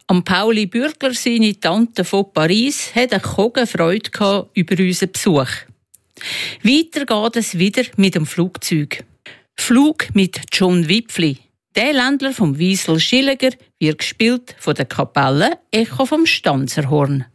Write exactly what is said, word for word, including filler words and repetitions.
Am Pauli Bürgler, seine Tante von Paris, hat eine Kogen Freude über unseren Besuch. Weiter geht es wieder mit dem Flugzeug. Flug mit John Wipfli. Der Ländler vom Wiesel Schilliger wird gespielt von der Kapelle Echo vom Stanzerhorn.